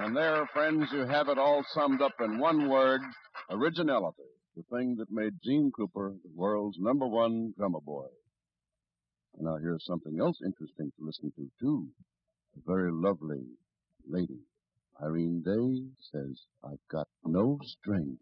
And there, friends, you have it all summed up in one word, originality, the thing that made Gene Krupa the world's #1 drummer boy. And now here's something else interesting to listen to, too. A very lovely lady, Irene Day, says, I've got no strength.